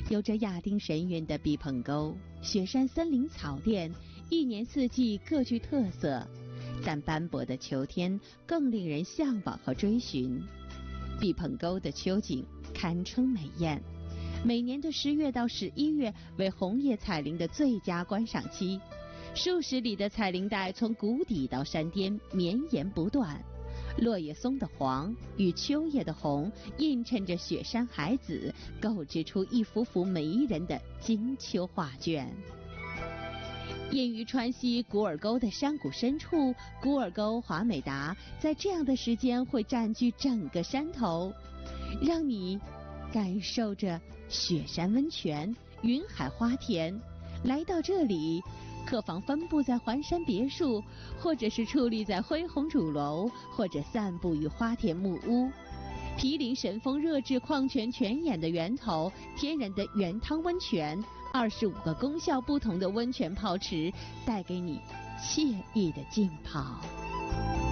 有着亚丁神韵的毕棚沟、雪山森林草甸，一年四季各具特色，但斑驳的秋天更令人向往和追寻。毕棚沟的秋景堪称美艳，每年的10月到11月为红叶彩铃的最佳观赏期，数十里的彩铃带从谷底到山巅绵延不断。落叶松的黄与秋叶的红映衬着雪山海子，构织出一幅幅迷人的金秋画卷。隐于川西古尔沟的山谷深处，古尔沟华美达在这样的时间会占据整个山头，让你感受着雪山温泉、云海花田。来到这里，客房分布在环山别墅，或者是矗立在恢宏主楼，或者散步于花田木屋。毗邻神风热质矿泉泉眼的源头，天然的原汤温泉，25个功效不同的温泉泡池，带给你惬意的浸泡。